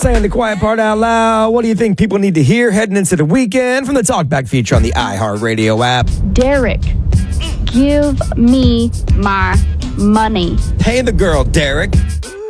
Saying the quiet part out loud. What do you think people need to hear heading into the weekend from the Talkback feature on the iHeartRadio app? Derek, give me my money. Hey, the girl, Derek.